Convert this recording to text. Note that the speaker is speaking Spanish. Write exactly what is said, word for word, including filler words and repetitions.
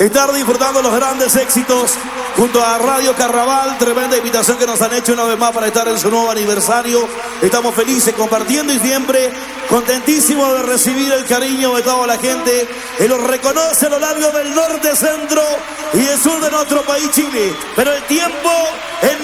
estar disfrutando los grandes éxitos junto a Radio Carnaval. Tremenda invitación que nos han hecho una vez más para estar en su nuevo aniversario. Estamos felices compartiendo y siempre contentísimos de recibir el cariño de toda la gente que los reconoce a lo largo del norte, centro y el sur de nuestro país, Chile. Pero el tiempo, el